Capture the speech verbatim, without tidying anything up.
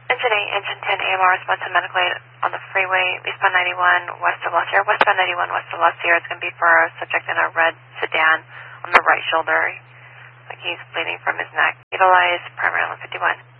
Engine eight, Engine ten, A M R response to medical aid on the freeway, eastbound ninety-one, west of La Sierra. Westbound ninety-one, west of La Sierra. It's going to be for a subject in a red sedan on the right shoulder. Like he's bleeding from his neck. Utilize primary one fifty-one.